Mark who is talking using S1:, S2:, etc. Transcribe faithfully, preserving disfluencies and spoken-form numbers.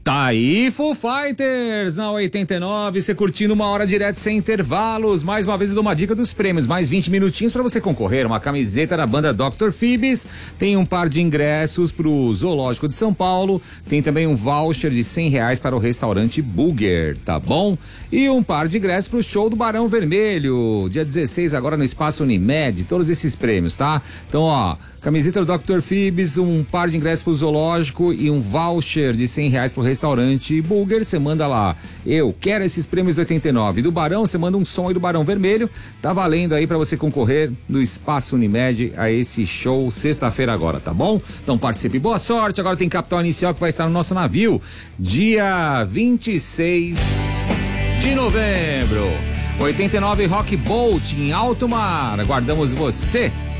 S1: Tá aí, Foo Fighters na oitenta e nove, você curtindo uma hora direto sem intervalos. Mais uma vez eu dou uma dica dos prêmios, mais vinte minutinhos pra você concorrer. Uma camiseta da banda doutor Phoebes, tem um par de ingressos pro Zoológico de São Paulo, tem também um voucher de cem reais para o restaurante Burger, tá bom? E um par de ingressos pro show do Barão Vermelho, dia dezesseis agora no Espaço Unimed, todos esses prêmios, tá? Então, ó, camiseta do doutor Phoebes, um par de ingressos pro Zoológico e um voucher de cem reais pro restaurante Burger. Você manda lá, eu quero esses prêmios do oitenta e nove. Do Barão, você manda um som aí do Barão Vermelho. Tá valendo aí pra você concorrer no Espaço Unimed a esse show sexta-feira agora, tá bom? Então participe, boa sorte. Agora tem capital inicial que vai estar no nosso navio, dia vinte e seis de novembro. oitenta e nove Rock Boat em alto mar. Aguardamos você.